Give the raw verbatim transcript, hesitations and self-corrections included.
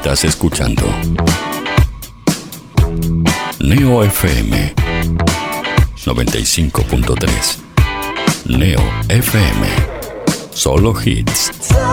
Estás escuchando Neo F M noventa y cinco punto tres. Neo F M. Solo hits.